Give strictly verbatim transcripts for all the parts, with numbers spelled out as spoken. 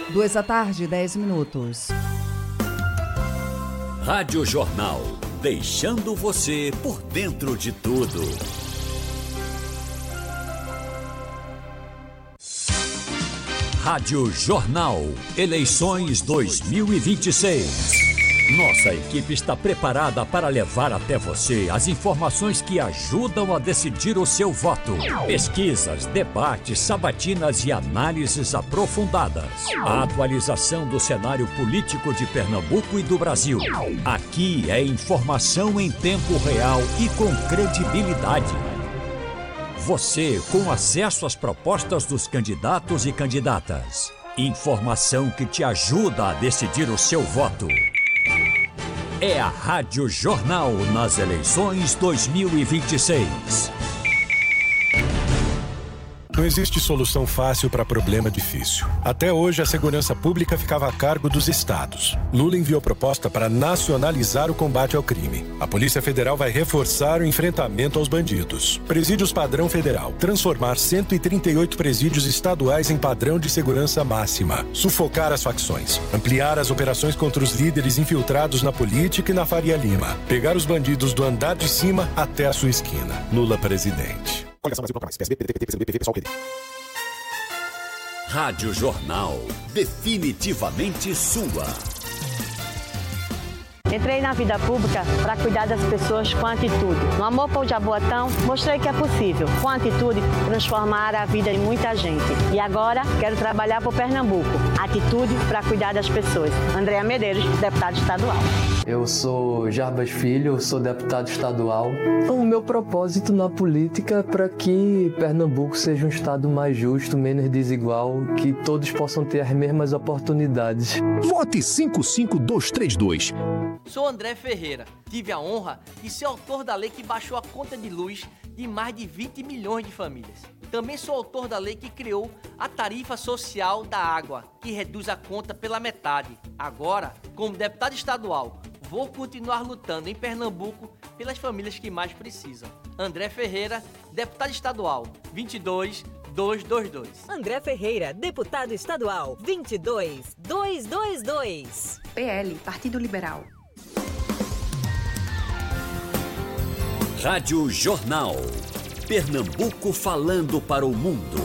Duas da tarde, dez minutos. Rádio Jornal, deixando você por dentro de tudo. Rádio Jornal, eleições dois mil e vinte e seis. Nossa equipe está preparada para levar até você as informações que ajudam a decidir o seu voto. Pesquisas, debates, sabatinas e análises aprofundadas. A atualização do cenário político de Pernambuco e do Brasil. Aqui é informação em tempo real e com credibilidade. Você com acesso às propostas dos candidatos e candidatas. Informação que te ajuda a decidir o seu voto. É a Rádio Jornal nas eleições dois mil e vinte e seis. Não existe solução fácil para problema difícil. Até hoje, a segurança pública ficava a cargo dos estados. Lula enviou proposta para nacionalizar o combate ao crime. A Polícia Federal vai reforçar o enfrentamento aos bandidos. Presídios padrão federal. Transformar cento e trinta e oito presídios estaduais em padrão de segurança máxima. Sufocar as facções. Ampliar as operações contra os líderes infiltrados na política e na Faria Lima. Pegar os bandidos do andar de cima até a sua esquina. Lula presidente. Rádio Jornal, definitivamente sua. Entrei na vida pública para cuidar das pessoas com atitude. No Amor por Jaboatão, mostrei que é possível, com atitude, transformar a vida de muita gente. E agora, quero trabalhar por Pernambuco. Atitude para cuidar das pessoas. Andréa Medeiros, deputada estadual. Eu sou Jarbas Filho, sou deputado estadual. O meu propósito na política é para que Pernambuco seja um estado mais justo, menos desigual, que todos possam ter as mesmas oportunidades. Vote cinco cinco dois três dois. Sou André Ferreira. Tive a honra de ser autor da lei que baixou a conta de luz de mais de vinte milhões de famílias. Também sou autor da lei que criou a tarifa social da água, que reduz a conta pela metade. Agora, como deputado estadual, vou continuar lutando em Pernambuco pelas famílias que mais precisam. André Ferreira, deputado estadual, vinte e dois dois dois dois. André Ferreira, deputado estadual, vinte e dois dois dois dois. P L, Partido Liberal. Rádio Jornal. Pernambuco falando para o mundo.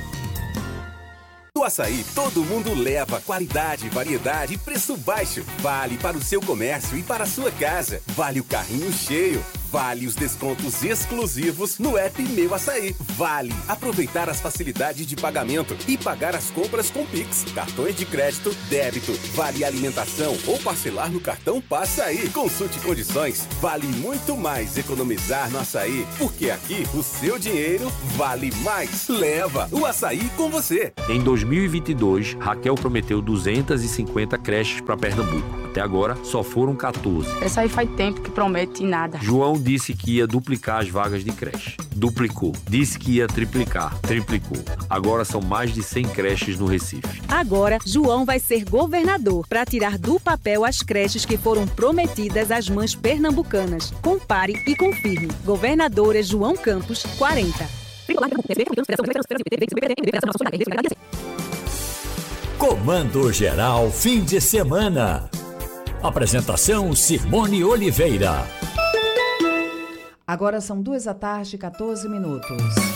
Do açaí, todo mundo leva qualidade, variedade e preço baixo. Vale para o seu comércio e para a sua casa. Vale o carrinho cheio. Vale os descontos exclusivos no app Meu Açaí. Vale aproveitar as facilidades de pagamento e pagar as compras com Pix, cartões de crédito, débito, vale alimentação ou parcelar no cartão Passaí. Consulte condições. Vale muito mais economizar no açaí, porque aqui o seu dinheiro vale mais. Leva o açaí com você. Em dois mil e vinte e dois, Raquel prometeu duzentas e cinquenta creches para Pernambuco. Até agora, só foram quatorze. Essa aí faz tempo que promete nada. João disse que ia duplicar as vagas de creche. Duplicou. Disse que ia triplicar. Triplicou. Agora são mais de cem creches no Recife. Agora, João vai ser governador para tirar do papel as creches que foram prometidas às mães pernambucanas. Compare e confirme. Governadora João Campos, quarenta. Comando Geral Fim de Semana. Apresentação Simone Oliveira. Agora são duas da tarde, quatorze minutos.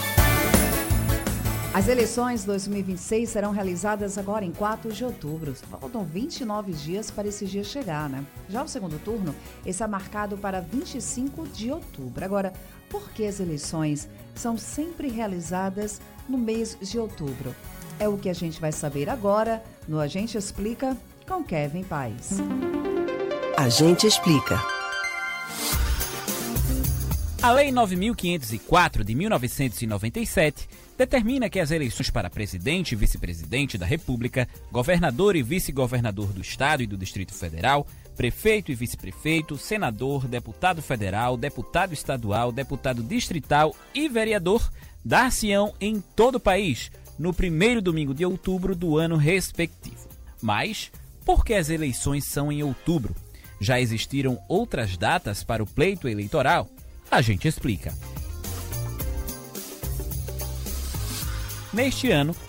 As eleições dois mil e vinte e seis serão realizadas agora em quatro de outubro. Faltam vinte e nove dias para esse dia chegar, né? Já o segundo turno, esse é marcado para vinte e cinco de outubro. Agora, por que as eleições são sempre realizadas no mês de outubro? É o que a gente vai saber agora no A Gente Explica com Kevin Paes. A Gente Explica. A Lei nove mil quinhentos e quatro, de mil novecentos e noventa e sete, determina que as eleições para presidente e vice-presidente da República, governador e vice-governador do Estado e do Distrito Federal, prefeito e vice-prefeito, senador, deputado federal, deputado estadual, deputado distrital e vereador dar-se-ão em todo o país, no primeiro domingo de outubro do ano respectivo. Mas, por que as eleições são em outubro? Já existiram outras datas para o pleito eleitoral? A gente explica. Neste ano,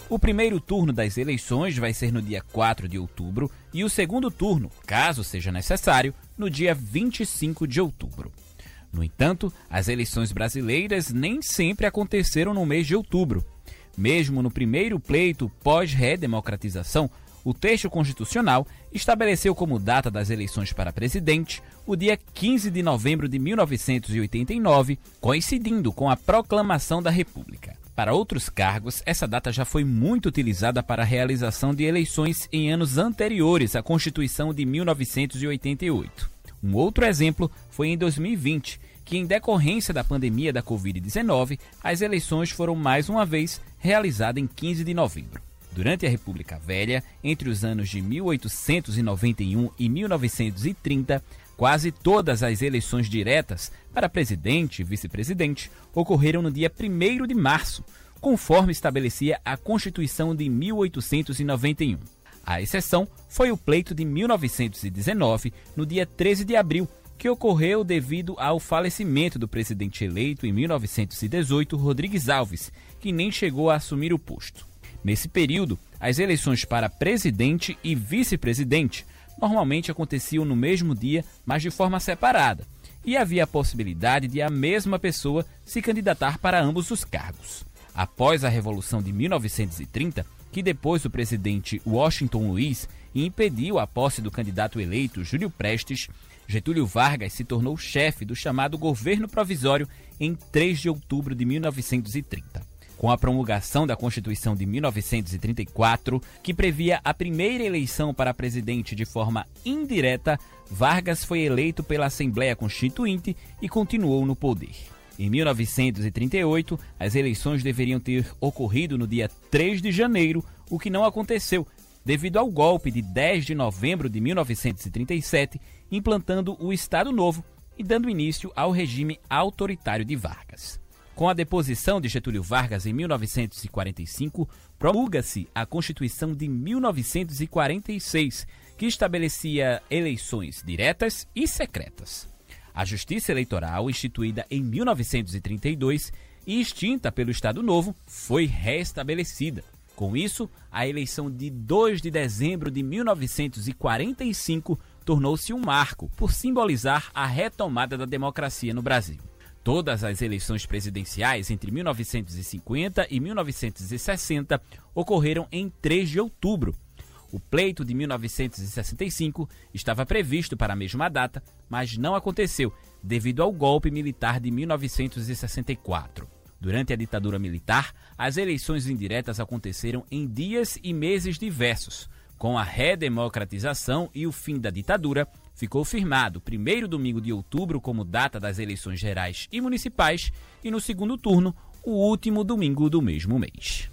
O primeiro turno das eleições vai ser no dia quatro de outubro e o segundo turno, caso seja necessário, no dia vinte e cinco de outubro. No entanto, as eleições brasileiras nem sempre aconteceram no mês de outubro. Mesmo no primeiro pleito pós-redemocratização, o texto constitucional estabeleceu como data das eleições para presidente o dia quinze de novembro de mil novecentos e oitenta e nove, coincidindo com a proclamação da República. Para outros cargos, essa data já foi muito utilizada para a realização de eleições em anos anteriores à Constituição de mil novecentos e oitenta e oito. Um outro exemplo foi em dois mil e vinte, que em decorrência da pandemia da covid dezenove, as eleições foram mais uma vez realizadas em quinze de novembro. Durante a República Velha, entre os anos de mil oitocentos e noventa e um e mil novecentos e trinta, quase todas as eleições diretas para presidente e vice-presidente ocorreram no dia primeiro de março, conforme estabelecia a Constituição de mil oitocentos e noventa e um. A exceção foi o pleito de mil novecentos e dezenove, no dia treze de abril, que ocorreu devido ao falecimento do presidente eleito em mil novecentos e dezoito, Rodrigues Alves, que nem chegou a assumir o posto. Nesse período, as eleições para presidente e vice-presidente normalmente aconteciam no mesmo dia, mas de forma separada, e havia a possibilidade de a mesma pessoa se candidatar para ambos os cargos. Após a Revolução de mil novecentos e trinta, que depois do presidente Washington Luiz impediu a posse do candidato eleito Júlio Prestes, Getúlio Vargas se tornou chefe do chamado Governo Provisório em três de outubro de mil novecentos e trinta. Com a promulgação da Constituição de mil novecentos e trinta e quatro, que previa a primeira eleição para presidente de forma indireta, Vargas foi eleito pela Assembleia Constituinte e continuou no poder. Em mil novecentos e trinta e oito, as eleições deveriam ter ocorrido no dia três de janeiro, o que não aconteceu, devido ao golpe de dez de novembro de mil novecentos e trinta e sete, implantando o Estado Novo e dando início ao regime autoritário de Vargas. Com a deposição de Getúlio Vargas em mil novecentos e quarenta e cinco, promulga-se a Constituição de mil novecentos e quarenta e seis, que estabelecia eleições diretas e secretas. A Justiça Eleitoral, instituída em mil novecentos e trinta e dois e extinta pelo Estado Novo, foi restabelecida. Com isso, a eleição de dois de dezembro de mil novecentos e quarenta e cinco tornou-se um marco por simbolizar a retomada da democracia no Brasil. Todas as eleições presidenciais entre mil novecentos e cinquenta e mil novecentos e sessenta ocorreram em três de outubro. O pleito de mil novecentos e sessenta e cinco estava previsto para a mesma data, mas não aconteceu, devido ao golpe militar de mil novecentos e sessenta e quatro. Durante a ditadura militar, as eleições indiretas aconteceram em dias e meses diversos. Com a redemocratização e o fim da ditadura, ficou firmado o primeiro domingo de outubro como data das eleições gerais e municipais e, no segundo turno, o último domingo do mesmo mês.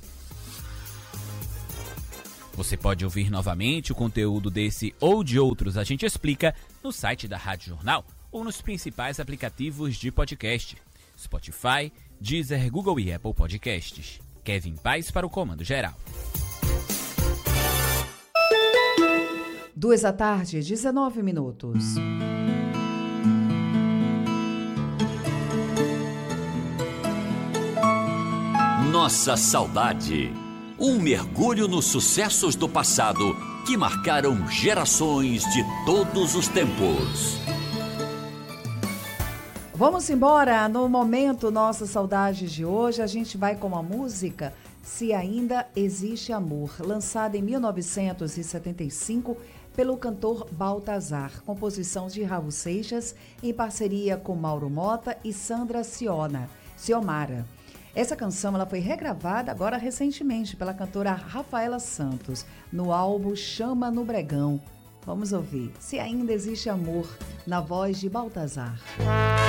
Você pode ouvir novamente o conteúdo desse ou de outros A Gente Explica no site da Rádio Jornal ou nos principais aplicativos de podcast: Spotify, Deezer, Google e Apple Podcasts. Kevin Paz para o Comando Geral. Duas da tarde, dezenove minutos. Nossa saudade. Um mergulho nos sucessos do passado que marcaram gerações de todos os tempos. Vamos embora. No momento Nossa Saudade de hoje, a gente vai com a música Se Ainda Existe Amor, lançada em mil novecentos e setenta e cinco pelo cantor Baltazar, composição de Raul Seixas, em parceria com Mauro Mota e Sandra Ciona, Ciomara. Essa canção ela foi regravada agora recentemente pela cantora Rafaela Santos, no álbum Chama no Bregão. Vamos ouvir Se Ainda Existe Amor, na voz de Baltazar.